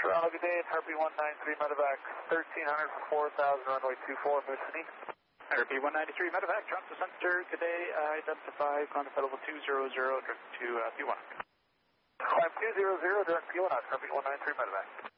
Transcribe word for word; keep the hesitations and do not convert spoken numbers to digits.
Toronto, good day, Harpy one ninety-three medevac, thirteen hundred for four thousand, runway two four, Moosonee. Harpy one ninety-three medevac, Toronto Center, good day, uh, identify contact level two zero zero, direct to uh, P one. Climb two zero zero, direct P one, Harpy one ninety-three medevac.